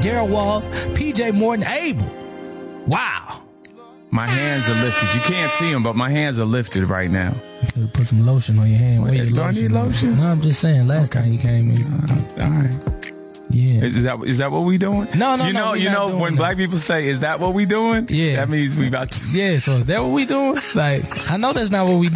Daryl Walls, PJ Morton, Abel. Wow. My hands are lifted. You can't see them, but my hands are lifted right now. You could put some lotion on your hand. Do I need lotion? No, I'm just saying. Last time you came in. All right. Yeah. Is that what we doing? No. You know when black people say, "Is that what we doing?" Yeah. That means we about to. Yeah. So is that what we doing? Like, I know that's not what we